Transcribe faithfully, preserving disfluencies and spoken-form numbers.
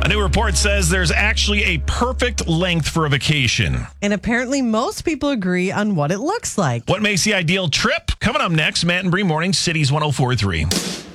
A new report says there's actually a perfect length for a vacation. And apparently most people agree on what it looks like. What makes the ideal trip? Coming up next, Matt and Bree Morning, Cities one oh four point three.